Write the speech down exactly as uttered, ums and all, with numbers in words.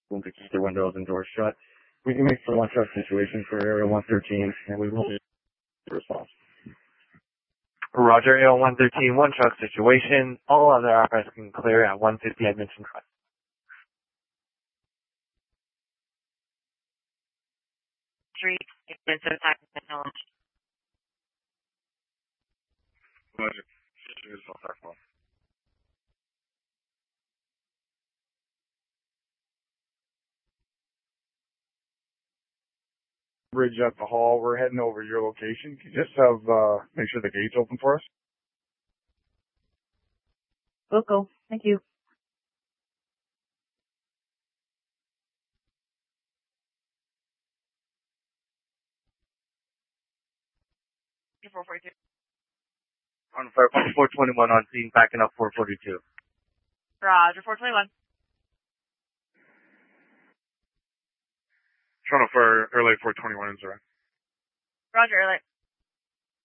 room to keep the windows and doors shut. We can make the one truck situation for Area one thirteen, and we will be the response. Roger, Area one thirteen, one truck situation. All other operators can clear at one fifty Edmonton Drive. Street, Edmonton Technology. Roger. Bridge at the hall. We're heading over your location. Can you just have, uh, make sure the gate's open for us? We'll go. Thank you. four forty-two. On fire, four twenty-one on scene, backing up four forty-two. Roger, four twenty-one. Trying to fire Airlight four twenty-one, is right. Roger, Airlight.